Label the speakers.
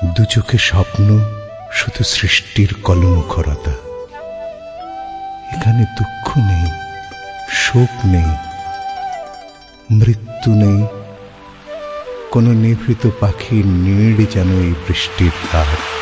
Speaker 1: দু চোখে স্বপ্ন, শুধু সৃষ্টির কলমুখরতা। এখানে দুঃখ নেই, শোক নেই, মৃত্যু নেই, কোন নিভৃত পাখির নীড় যেন এই বৃষ্টির ধার।